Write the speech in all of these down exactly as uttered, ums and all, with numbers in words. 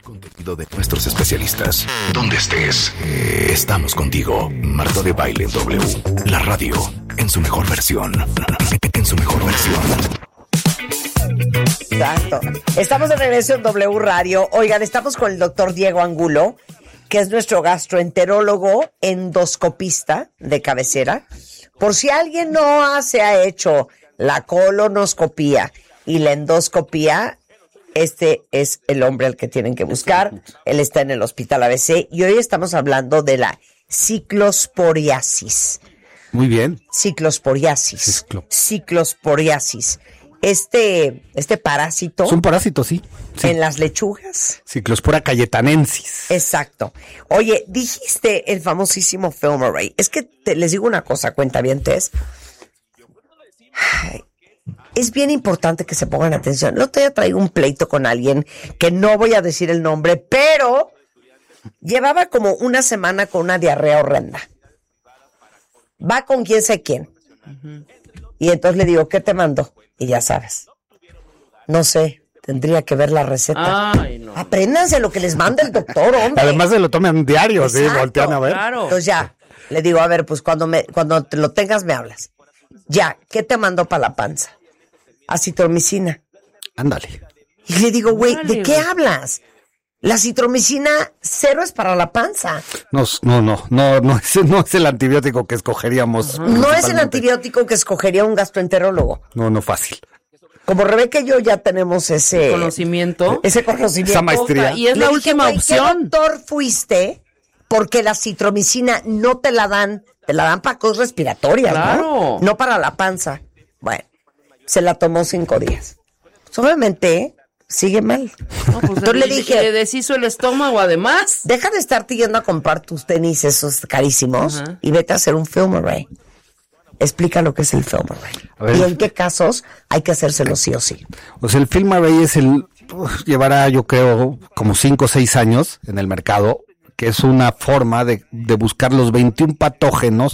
Contenido de nuestros especialistas. Donde estés, estamos contigo. Marta de Baile W, la radio en su mejor versión. En su mejor versión. Exacto. Estamos de regreso en W Radio. Oigan, estamos con el doctor Diego Angulo, que es nuestro gastroenterólogo endoscopista de cabecera. Por si alguien no se ha hecho la colonoscopía y la endoscopía, este es el hombre al que tienen que buscar. Él está en el Hospital A B C y hoy estamos hablando de la ciclosporiasis. Muy bien. Ciclosporiasis. Ciclo. Ciclosporiasis. Este, este parásito. Es un parásito, sí. sí. En las lechugas. Ciclospora cayetanensis. Exacto. Oye, dijiste el famosísimo film array. Es que te, les digo una cosa, cuentavientes. Ay, es bien importante que se pongan atención. El otro día traigo un pleito con alguien que no voy a decir el nombre, pero llevaba como una semana con una diarrea horrenda. Va con quién sé quién. Uh-huh. Y entonces le digo, ¿qué te mandó? Y ya sabes. No sé, tendría que ver la receta. Ay, no. Apréndanse lo que les manda el doctor, hombre. Además se lo toman diario, sí, voltean a ver. Claro. Entonces ya, le digo, a ver, pues cuando me cuando te lo tengas me hablas. Ya, ¿qué te mandó para la panza? Acitromicina. Ándale. Y le digo, güey, ¿de Ándale, qué güey. hablas? La citromicina cero es para la panza. No, no, no, no, no es, no es el antibiótico que escogeríamos. No es el principalmente. antibiótico que escogería un gastroenterólogo. No, no fácil. Como Rebeca y yo ya tenemos ese Conocimiento. ese conocimiento. Esa maestría. Y es Le la dije, última güey, opción. ¿qué doctor fuiste? Porque la citromicina no te la dan, te la dan para cosas respiratorias, Claro. ¿no? No para la panza. Bueno, se la tomó cinco días. Pues, obviamente, sigue mal. No, pues Entonces le le dije, le deshizo el estómago, además. deja de estarte yendo a comprar tus tenis esos carísimos Ajá. y vete a hacer un film array. Explica lo que es el film array. A ver. Y en qué casos hay que hacérselo sí o sí. O sea, el film array es el, uf, llevará yo creo como cinco o seis años en el mercado, que es una forma de, de buscar los veintiún patógenos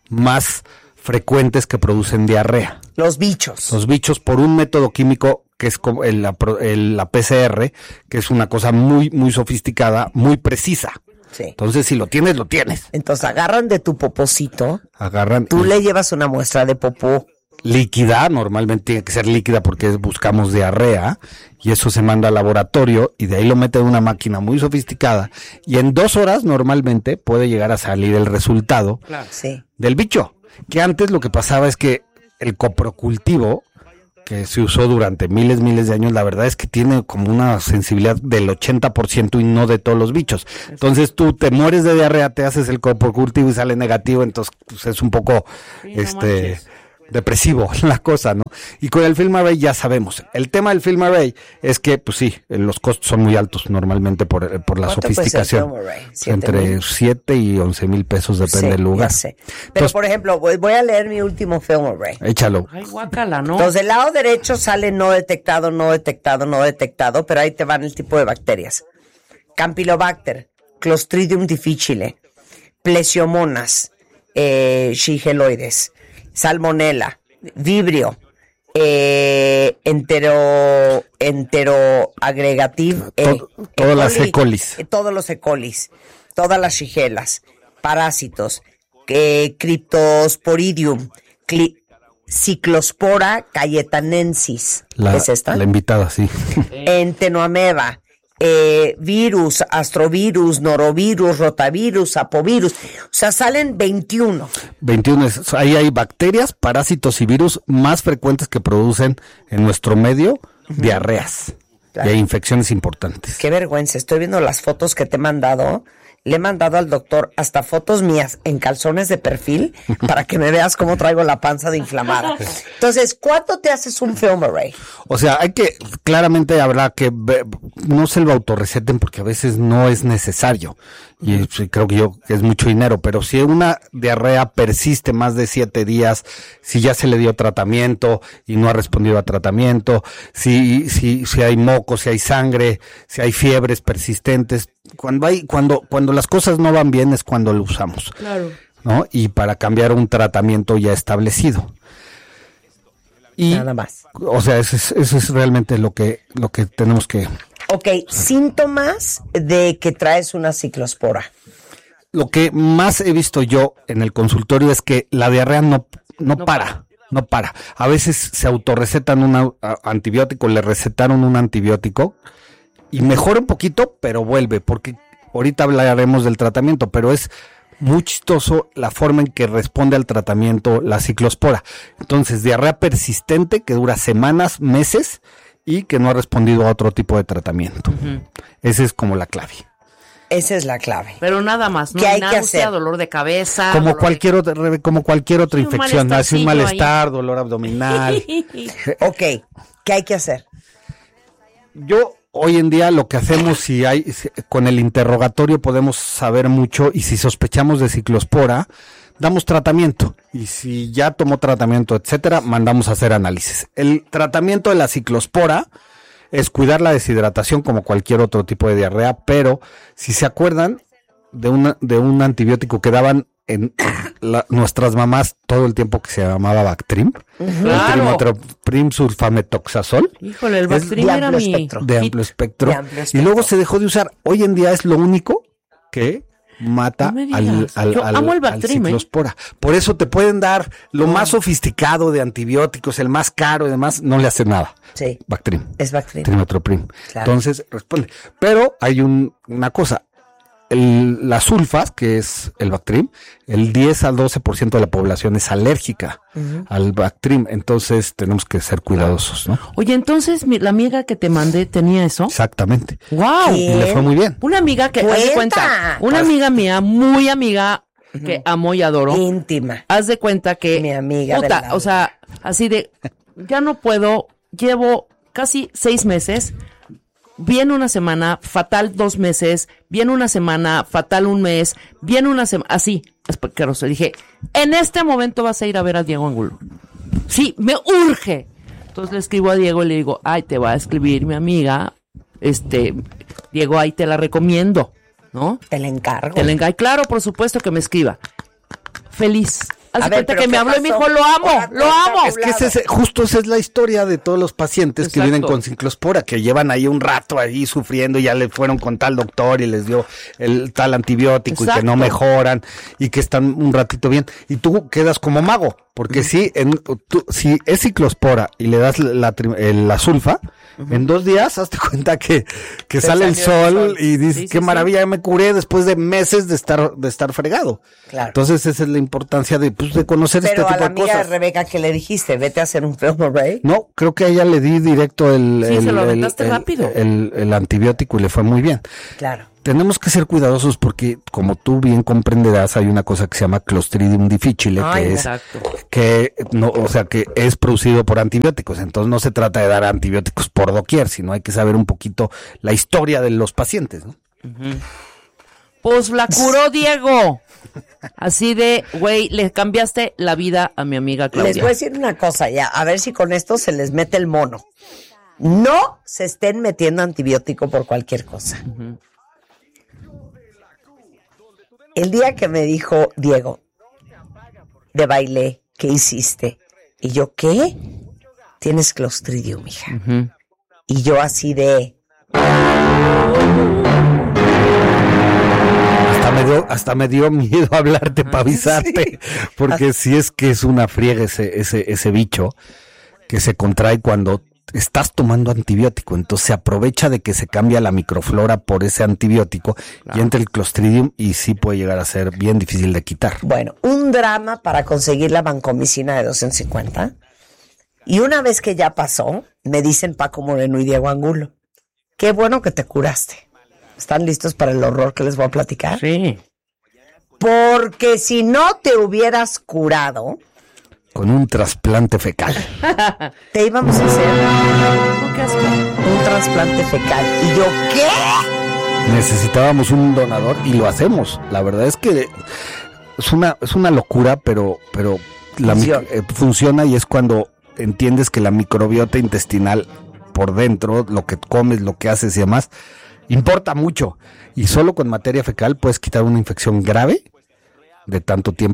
más frecuentes que producen diarrea. Los bichos. Los bichos por un método químico que es como el, la, pro- el- la P C R, que es una cosa muy, muy sofisticada, muy precisa. Sí. Entonces, si lo tienes, lo tienes. Entonces agarran de tu popocito, Agarran tú y- le llevas una muestra de popó. líquida, normalmente tiene que ser líquida porque es- buscamos diarrea, y eso se manda al laboratorio y de ahí lo mete en una máquina muy sofisticada y en dos horas normalmente puede llegar a salir el resultado Claro. Sí. del bicho. Que antes lo que pasaba es que el coprocultivo, que se usó durante miles, miles de años, la verdad es que tiene como una sensibilidad del ochenta por ciento y no de todos los bichos. Entonces tú te mueres de diarrea, te haces el coprocultivo y sale negativo, entonces pues, es un poco Sí, no este manches. depresivo la cosa, ¿no? Y con el film array ya sabemos. El tema del film array es que, pues sí, los costos son muy altos normalmente por, por la ¿Cuánto cuesta el sofisticación. film array? ¿Siete Entre mil? siete y once mil pesos, depende Sí, del lugar. ya sé. Pero, Entonces, por ejemplo, voy, voy a leer mi último film array. échalo. Ay, guácala, ¿no? Entonces, del lado derecho sale no detectado, no detectado, no detectado, pero ahí te van el tipo de bacterias. Campylobacter, Clostridium difficile, Plesiomonas, eh, Shigeloides, Salmonella, Vibrio, eh, entero, enteroagregative, eh, To- todas las E. colis. eh, todos los E. colis, todas las shigelas, parásitos, eh, Cryptosporidium, cli- Ciclospora cayetanensis, La, ¿es esta? la invitada, sí. Entenoameba, eh, virus, astrovirus, norovirus, rotavirus, apovirus. O sea, salen veintiuno. veintiuno. Es- ahí hay bacterias, parásitos y virus más frecuentes que producen en nuestro medio diarreas. Claro. Y hay infecciones importantes. Qué vergüenza, estoy viendo las fotos que te he mandado. Le he mandado al doctor hasta fotos mías en calzones de perfil para que me veas cómo traigo la panza de inflamada. Entonces, ¿cuánto te haces un film array? O sea, hay que, claramente habrá que, ver, no se lo autorreceten porque a veces no es necesario. Y sí, creo que yo que es mucho dinero, pero si una diarrea persiste más de siete días, si ya se le dio tratamiento y no ha respondido a tratamiento, si, si, si hay mocos, si hay sangre, si hay fiebres persistentes, cuando hay, cuando, cuando las cosas no van bien es cuando lo usamos. Claro. ¿No? Y para cambiar un tratamiento ya establecido. Y, Nada más. o sea, eso es, eso es realmente lo que, lo que tenemos que, Ok, síntomas de que traes una ciclospora. Lo que más he visto yo en el consultorio es que la diarrea no, no, no para, para, no para. A veces se autorrecetan un antibiótico, le recetaron un antibiótico y mejora un poquito, pero vuelve, porque ahorita hablaremos del tratamiento, pero es muy chistoso la forma en que responde al tratamiento la ciclospora. Entonces, diarrea persistente que dura semanas, meses y que no ha respondido a otro tipo de tratamiento. Uh-huh. Esa es como la clave. Esa es la clave. Pero nada más, no ¿Qué hay náusea, que hacer? Dolor de cabeza. Como dolor cualquier de... otra, como cualquier otra sí, infección, un hace un malestar, ahí. Dolor abdominal. Ok, ¿qué hay que hacer? Yo hoy en día lo que hacemos, si hay, con el interrogatorio podemos saber mucho, y si sospechamos de ciclospora, damos tratamiento, y si ya tomó tratamiento, etcétera, mandamos a hacer análisis. El tratamiento de la ciclospora es cuidar la deshidratación como cualquier otro tipo de diarrea, pero si se acuerdan de una, de un antibiótico que daban en la, nuestras mamás todo el tiempo, que se llamaba Bactrim, claro. el trimotoprim sulfametoxazol. Híjole, el Bactrim era mi espectro. De amplio espectro. De amplio espectro. Y luego se dejó de usar. Hoy en día es lo único que mata no al, al, Yo al, amo el al Bactrim, ciclospora. ¿eh? Por eso te pueden dar lo no. más sofisticado de antibióticos, el más caro y demás, no le hace nada. Sí. Bactrim. Es Bactrim. Trimotoprim. Claro. Entonces responde. Pero hay un, una cosa. El, las sulfas, que es el Bactrim, el diez al doce por ciento de la población es alérgica uh-huh. al Bactrim, entonces tenemos que ser cuidadosos, ¿no? Oye, entonces mi, la amiga que te mandé tenía eso. Exactamente. ¡Wow! Y le fue muy bien. Una amiga que, ¡Cuenta! haz de cuenta, una amiga mía, muy amiga, que uh-huh. amo y adoro. Íntima. Haz de cuenta que, mi amiga puta, del lado. O sea, así de, ya no puedo, llevo casi seis meses. Viene una semana, fatal dos meses, viene una semana, fatal un mes, viene una semana, así, asqueroso. Dije, en este momento vas a ir a ver a Diego Angulo. Sí, me urge. Entonces le escribo a Diego y le digo, ay, te va a escribir mi amiga, este, Diego, ahí te la recomiendo, ¿no? Te la encargo. Te la encargo. Claro, por supuesto que me escriba. Feliz. Haz A de ver, cuenta pero que me ¿qué habló y me pasó? dijo, lo amo, Ahora, lo amo. Es que ese es, justo esa es la historia de todos los pacientes Exacto. que vienen con ciclospora, que llevan ahí un rato ahí sufriendo y ya le fueron con tal doctor y les dio el tal antibiótico. Exacto. Y que no mejoran y que están un ratito bien. Y tú quedas como mago, porque uh-huh. si, en, tú, si es ciclospora y le das la, la, la sulfa, uh-huh. en dos días hazte cuenta que, que sale el sol, el sol y dices, sí, qué sí, maravilla, sí. ya me curé después de meses de estar, de estar fregado. Claro. Entonces esa es la importancia de, pues, de conocer Pero este tipo de cosas. Pero a la amiga de Rebeca, ¿qué le dijiste? Vete a hacer un Femoray. No, creo que a ella le di directo el, sí, el, se lo el, el, rápido. El, el, el antibiótico y le fue muy bien. Claro. Tenemos que ser cuidadosos porque, como tú bien comprenderás, hay una cosa que se llama Clostridium difficile, Ay, que exacto. es que no, o sea, que es producido por antibióticos. Entonces no se trata de dar antibióticos por doquier, sino hay que saber un poquito la historia de los pacientes, ¿no? Uh-huh. Pues la curó Diego. Así de, güey, le cambiaste la vida a mi amiga Claudia. Les voy a decir una cosa ya, a ver si con esto se les mete el mono. No se estén metiendo antibiótico por cualquier cosa. Uh-huh. El día que me dijo Diego, de baile, ¿qué hiciste? Y yo, ¿qué? Tienes Clostridium, hija. Uh-huh. Y yo así de... Hasta me dio, hasta me dio miedo hablarte para avisarte, sí. porque si es que es una friega ese, ese, ese bicho que se contrae cuando estás tomando antibiótico, entonces se aprovecha de que se cambia la microflora por ese antibiótico claro. y entra el Clostridium y sí puede llegar a ser bien difícil de quitar. Bueno, un drama para conseguir la vancomicina de doscientos cincuenta y una vez que ya pasó, me dicen Paco Moreno y Diego Angulo, qué bueno que te curaste. ¿Están listos para el horror que les voy a platicar? Sí. Porque si no te hubieras curado... Con un trasplante fecal. Te íbamos a hacer un trasplante fecal. ¿Y yo qué? Necesitábamos un donador y lo hacemos. La verdad es que es una, es una locura, pero, pero la funciona. Eh, funciona y es cuando entiendes que la microbiota intestinal por dentro, lo que comes, lo que haces y demás, importa mucho. Y solo con materia fecal puedes quitar una infección grave de tanto tiempo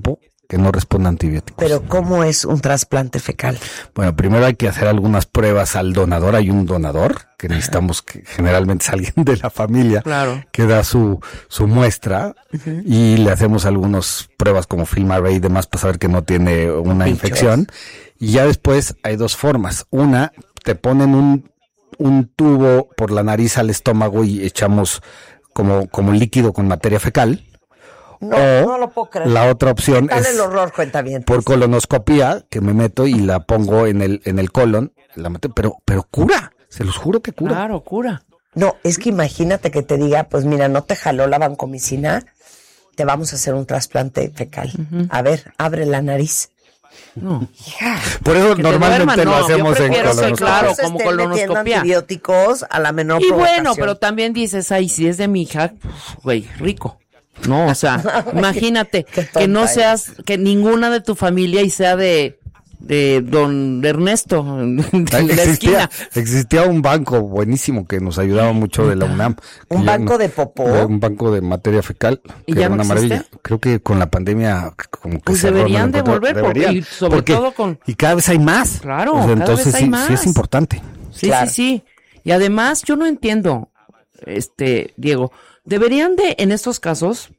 que no responde a antibióticos. Pero ¿cómo es un trasplante fecal? Bueno, primero hay que hacer algunas pruebas al donador. Hay un donador que necesitamos, que generalmente es alguien de la familia, Claro. que da su, su muestra, uh-huh. y le hacemos algunas pruebas como FilmArray y demás para saber que no tiene una Bichos. infección. Y ya después hay dos formas. Una, te ponen un, un tubo por la nariz al estómago y echamos como, como líquido con materia fecal. No, o no lo puedo creer. La otra opción Dale es el horror, cuentavientes. por colonoscopía, que me meto y la pongo en el en el colon, la meto, pero pero cura, se los juro que cura. Claro, cura. No, es que imagínate que te diga, pues mira, no te jaló la vancomicina, te vamos a hacer un trasplante fecal. Uh-huh. A ver, abre la nariz. No. Hija. Por eso Que normalmente duerman, lo no, hacemos yo en prefiero ser colonoscopia. claro, No se como estén metiendo colonoscopia. antibióticos a la menor Y provocación. bueno, pero también dices, ay, si es de mi hija, pues, güey, rico. No, o sea, imagínate qué tonta que no eres. seas, que ninguna de tu familia y sea de, de don Ernesto, de la Existía, esquina. existía un banco buenísimo que nos ayudaba mucho de la UNAM. ¿Un que ya banco no- de popó? de un banco de materia fecal. ¿Y que ya era no una existe? maravilla. Creo que con la pandemia como que Pues cerró, deberían no lo de encuentro. volver, porque- Deberían, y sobre porque- todo con- y cada vez hay más. Claro, O sea, cada entonces vez hay sí, más. sí es importante. Sí, Claro. sí, sí. Y además, yo no entiendo, este, Diego, deberían de, en estos casos,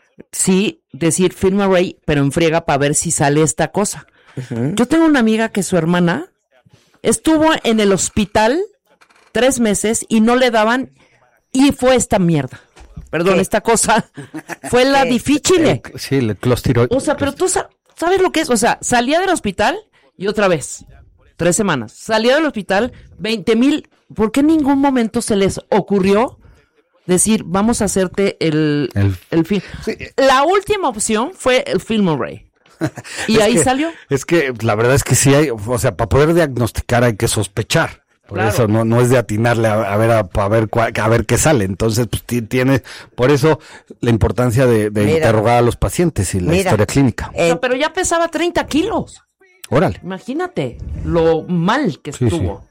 sí, decir FilmArray, pero en friega para ver si sale esta cosa. Uh-huh. Yo tengo una amiga que su hermana estuvo en el hospital tres meses y no le daban, y fue esta mierda. Perdón, ¿Qué? esta cosa fue la ¿Qué? difícil. El- sí, el clostridoide. O sea, pero tú sa- sabes lo que es. O sea, salía del hospital y otra vez. Tres semanas. Salía del hospital, veinte mil. ¿Por qué en ningún momento se les ocurrió decir, vamos a hacerte el, El- el film? Sí. La última opción fue el FilmArray. Y Es ahí que- salió. Es que la verdad es que sí hay, o sea, para poder diagnosticar hay que sospechar. Por Claro. eso no no es de atinarle a, a ver a, a ver cua- a ver qué sale. Entonces, pues ti- tiene, por eso la importancia de, de Mira. interrogar a los pacientes y la Mira. historia clínica. Eh, No, pero ya pesaba treinta kilos. Órale. Imagínate lo mal que Sí, estuvo.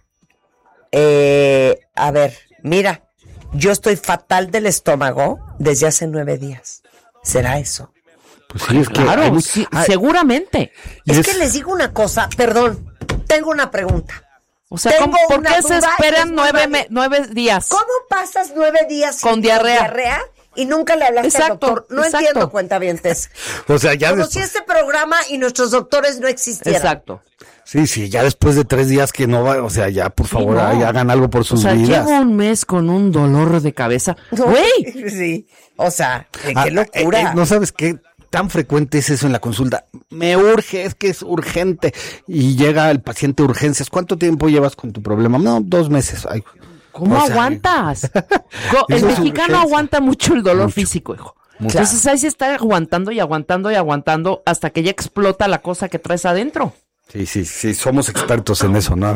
eh, a ver, mira, yo estoy fatal del estómago desde hace nueve días. ¿Será eso? Pues sí, es que Claro, hay mu- sí, hay- seguramente. y Es, es- que les digo una cosa, perdón, tengo una pregunta. O sea, Tengo ¿cómo- ¿por una qué se duda y es esperan muy nueve, válida. me- nueve días? ¿Cómo pasas nueve días Con sin- diarrea? y nunca le hablaste Exacto, al doctor? No exacto. entiendo, cuentavientes. o sea, ya Como después- si este programa y nuestros doctores no existieran. Exacto. sí, sí, ya después de tres días que no va, o sea, ya por favor, no. ay, hagan algo por sus O sea, vidas. llevo un mes con un dolor de cabeza. No, ¡Güey! Sí, o sea, qué, Ah, qué locura. eh, eh, no sabes qué tan frecuente es eso en la consulta. Me urge, es que es urgente. Y llega el paciente a urgencias. ¿Cuánto tiempo llevas con tu problema? No, dos meses. Ay, ¿Cómo o sea, aguantas? Co- el eso es mexicano urgencia. aguanta mucho el dolor Mucho. físico, hijo. Mucho. Entonces ahí se está aguantando y aguantando y aguantando hasta que ya explota la cosa que traes adentro. Sí, sí, sí, somos expertos en eso, ¿no?